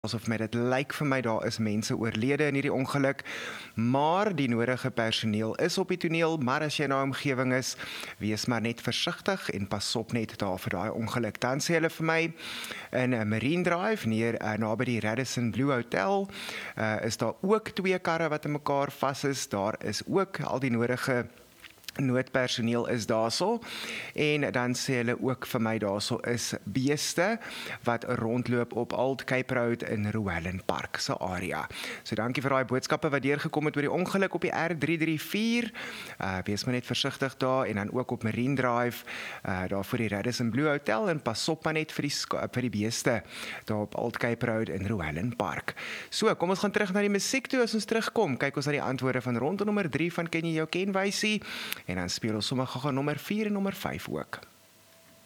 asof my dit lyk vir my daar is mense oorlede in hierdie ongeluk, maar die nodige personeel is op die toneel, maar as jy in daai omgewing is, wees maar net versigtig en pas op net daar vir daai ongeluk. Dan sê hulle vir my, in Marine Drive, naby die Radisson Blu Hotel, is daar ook 2 karre wat in mekaar vas is, daar is ook al die nodige noodpersoneel is daarso, en dan sê hulle ook vir my daarso is beeste wat rondloop op Old Cape Road in Rowellen Park se area. So dankie vir daai boodskappe wat deurgekom het oor die ongeluk op die R334. Wees maar net versigtig daar, en dan ook op Marine Drive, daar voor die Radisson Blu Hotel, en pas op maar net vir die beeste daar op Old Cape Road in Rowellen Park. So, kom ons gaan terug na die musiek toe. As ons terugkom, kyk ons na die antwoorde van ronde nommer 3 van Ken jy jou kenwysie, en dan speel ons sommer gou nommer 4 en nommer 5 ook.